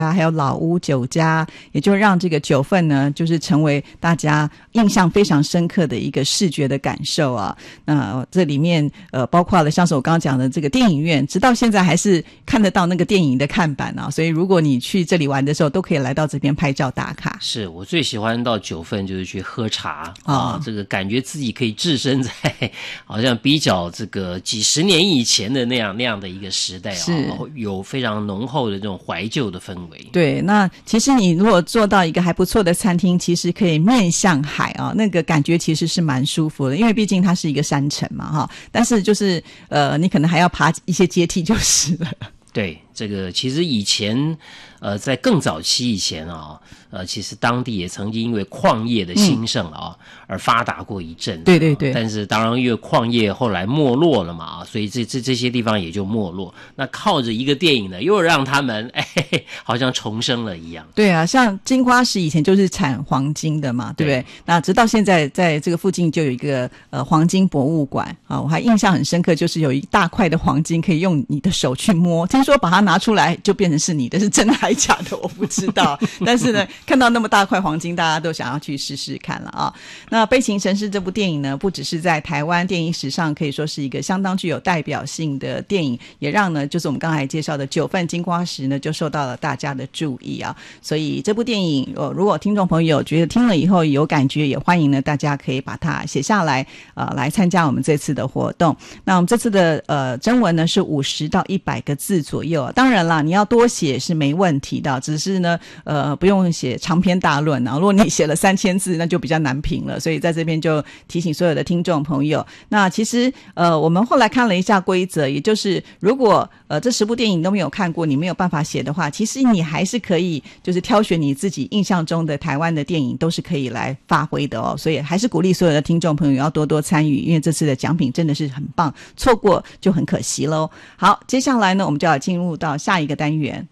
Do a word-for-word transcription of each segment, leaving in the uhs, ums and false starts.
啊，还有老屋酒家，也就让这个九份呢，就是成为大家印象非常深刻的一个视觉的感受啊。那这里面呃，包括了像是我刚刚讲的这个电影院，直到现在还是看得到那个电影的看板啊。所以如果你去这里玩的时候，都可以来到这边拍照打卡。 是我最喜欢到九份就是去喝茶啊、 哦， 这个感觉自己可以置身在好像比较这个几十年以前的那样那样的一个时代啊，有非常浓厚的这种怀旧的氛围。 对，那其实你如果做到一个还不错的餐厅，其实可以面向海啊，那个感觉其实是蛮舒服的，因为毕竟它是一个山城嘛哈。但是就是呃，你可能还要爬一些阶梯就是了。 对，这个其实以前呃，在更早期以前啊，呃，其实当地也曾经因为矿业的兴盛啊、嗯、而发达过一阵。 对对对。 但是当然因为矿业后来没落了嘛，所以这这这些地方也就没落。那靠着一个电影呢，又让他们哎嘿嘿，好像重生了一样。 对啊，像金瓜石以前就是产黄金的嘛，对不对？对，那直到现在在这个附近就有一个呃黄金博物馆啊，我还印象很深刻，就是有一大块的黄金可以用你的手去摸。听说把它拿出来就变成是你的，是真的还假的我不知道。但是呢，看到那么大块黄金，大家都想要去试试看了啊。那《悲情城市》这部电影呢，不只是在台湾电影史上可以说是一个相当具有代表性的电影，也让呢就是我们刚才介绍的九份金瓜石呢就受到了大家的注意啊。所以这部电影，呃，如果听众朋友觉得听了以后有感觉，也欢迎呢大家可以把它写下来，呃，来参加我们这次的活动。那我们这次的呃征文呢是五十到一百个字左右啊。当然啦，你要多写是没问题的，只是呢呃不用写长篇大论啊。如果你写了三千字，那就比较难评了。所以在这边就提醒所有的听众朋友，那其实呃我们后来看了一下规则，也就是如果呃这十部电影都没有看过，你没有办法写的话，其实你还是可以就是挑选你自己印象中的台湾的电影，都是可以来发挥的哦。所以还是鼓励所有的听众朋友要多多参与，因为这次的奖品真的是很棒，错过就很可惜咯。好，接下来呢我们就要进入到下一个单元，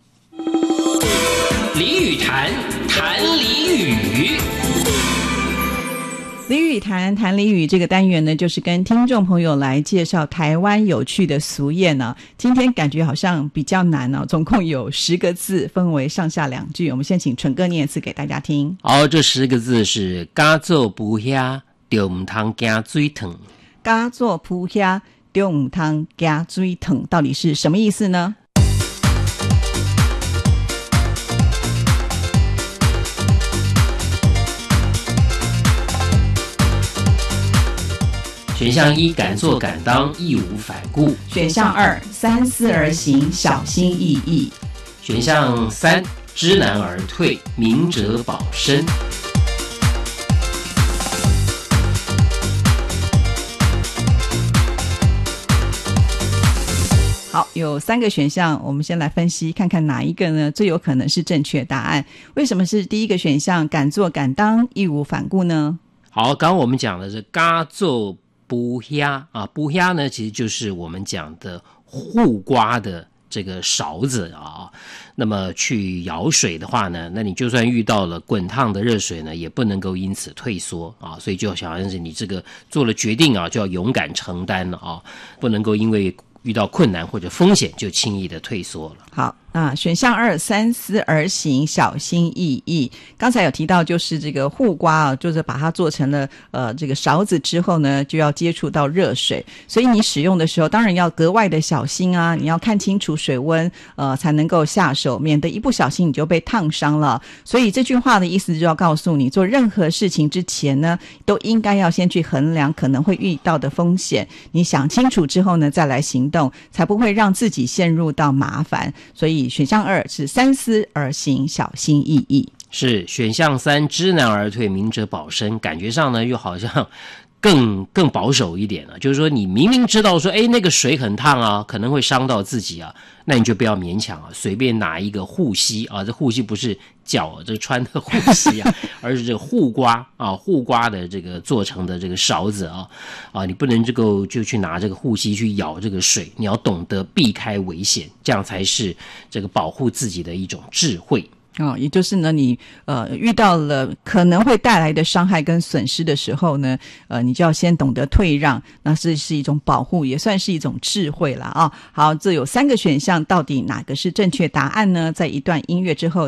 俚语谈，谈俚语。 俚语谈，谈俚语这个单元呢，就是跟听众朋友来介绍台湾有趣的俗谚呢、啊。今天感觉好像比较难哦，总共有十个字，分为上下两句。我们先请纯哥念一次给大家听。 好，这十个字是家做不遐，就唔通惊水烫。 家做不遐，就唔通惊水烫，到底是什么意思呢？ 选项一，敢做敢当，义无反顾。 选项二，三思而行，小心翼翼。 选项三，知难而退，明哲保身。 好，有三个选项，我们先来分析看看哪一个呢最有可能是正确答案。为什么是第一个选项敢做敢当，义无反顾呢？ 好，刚刚我们讲的是家做不遐啊，不遐呢其实就是我们讲的护瓜的这个勺子啊。那么去舀水的话呢，那你就算遇到了滚烫的热水呢，也不能够因此退缩啊。所以就好像是你这个做了决定啊，就要勇敢承担了啊，不能够因为遇到困难或者风险就轻易的退缩了。 好，啊，选项二，三思而行，小心翼翼。刚才有提到，就是这个护瓜啊，就是把它做成了呃这个勺子之后呢，就要接触到热水，所以你使用的时候，当然要格外的小心啊，你要看清楚水温，呃，才能够下手，免得一不小心你就被烫伤了。所以这句话的意思就要告诉你，做任何事情之前呢，都应该要先去衡量可能会遇到的风险，你想清楚之后呢，再来行动，才不会让自己陷入到麻烦。所以选项二是三思而行，小心翼翼。 是选项三，知难而退，明哲保身。感觉上呢，又好像更更保守一点了，就是说你明明知道说，哎，那个水很烫啊，可能会伤到自己啊，那你就不要勉强啊，随便拿一个护膝啊，这护膝不是脚这个穿的护膝啊，而是这个护瓜啊，护瓜的这个做成的这个勺子啊，啊，你不能这个就去拿这个护膝去舀这个水，你要懂得避开危险，这样才是这个保护自己的一种智慧。 哦，也就是呢，你呃遇到了可能会带来的伤害跟损失的时候呢，呃，你就要先懂得退让，那这是一种保护，也算是一种智慧啦啊。好，这有三个选项，到底哪个是正确答案呢？在一段音乐之后。